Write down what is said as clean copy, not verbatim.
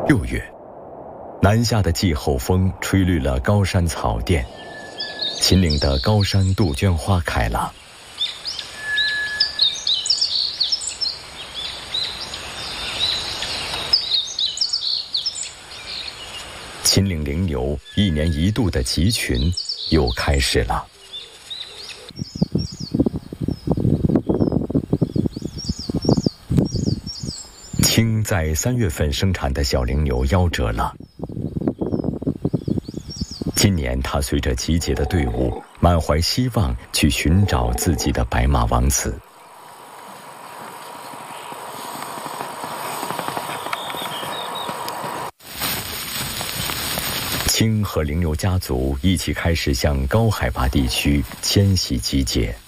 6月，南下的季候风吹绿了高山草甸，秦岭的高山杜鹃花开了。秦岭羚牛1年1度的集群又开始了。青在3月份生产的小羚牛夭折了。今年他随着集结的队伍，满怀希望去寻找自己的白马王子。青和羚牛家族一起开始向高海拔地区迁徙集结。